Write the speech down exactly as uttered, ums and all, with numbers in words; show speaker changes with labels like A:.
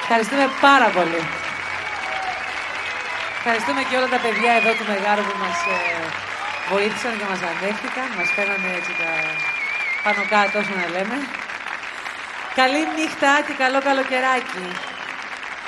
A: Ευχαριστούμε πάρα πολύ. Ευχαριστούμε και όλα τα παιδιά εδώ του Μεγάρου που μας ε, βοήθησαν και μας ανέχτηκαν. Μας φέρανε έτσι τα πάνω κάτω, όσο να λέμε. Καλή νύχτα και καλό καλοκαιράκι.